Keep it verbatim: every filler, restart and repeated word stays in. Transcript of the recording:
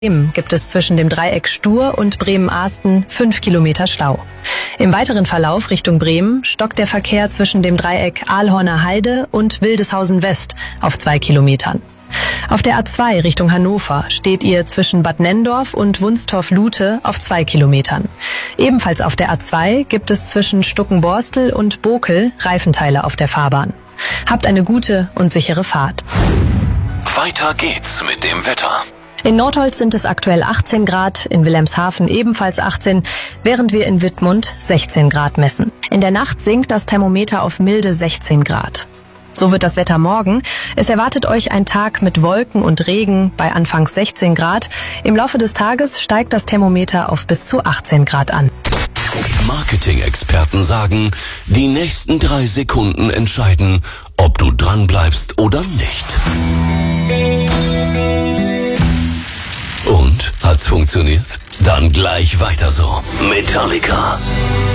Bremen gibt es zwischen dem Dreieck Stur und Bremen-Ahsten fünf Kilometer Stau. Im weiteren Verlauf Richtung Bremen stockt der Verkehr zwischen dem Dreieck Aalhorner Heide und Wildeshausen West auf zwei Kilometern. Auf der A zwei Richtung Hannover steht ihr zwischen Bad Nenndorf und Wunstorf-Lute auf zwei Kilometern. Ebenfalls auf der A zwei gibt es zwischen Stuckenborstel und Bokel Reifenteile auf der Fahrbahn. Habt eine gute und sichere Fahrt. Weiter geht's mit dem Wetter. In Nordholz sind es aktuell achtzehn Grad, in Wilhelmshaven ebenfalls achtzehn, während wir in Wittmund sechzehn Grad messen. In der Nacht sinkt das Thermometer auf milde sechzehn Grad. So wird das Wetter morgen. Es erwartet euch ein Tag mit Wolken und Regen bei anfangs sechzehn Grad. Im Laufe des Tages steigt das Thermometer auf bis zu achtzehn Grad an. Marketing-Experten sagen, die nächsten drei Sekunden entscheiden, ob du dranbleibst oder nicht. Und? Hat's funktioniert? Dann gleich weiter so. Metallica.